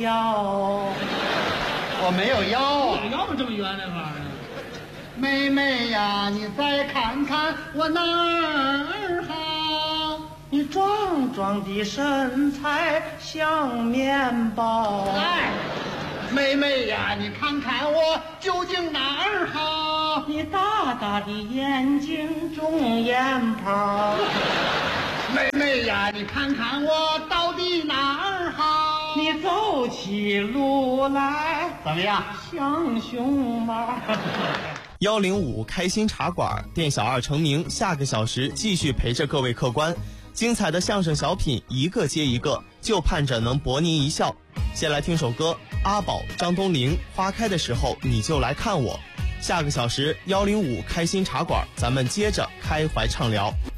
我没有腰啊。 要不这么圆那玩意儿？ 妹妹呀，你再看看我哪儿好？ 你壮壮的身材像面包。 哎，妹妹呀，你看看我究竟哪儿好？ 你大大的眼睛中眼泡。 妹妹呀，你看看我到底哪儿好？ 你走起路来怎么样？ 像熊猫。 105开心茶馆，店小二成名，下个小时继续陪着各位客官，精彩的相声小品一个接一个，就盼着能博您一笑。先来听首歌，阿宝、张东林，花开的时候你就来看我。下个小时105开心茶馆，咱们接着开怀畅聊。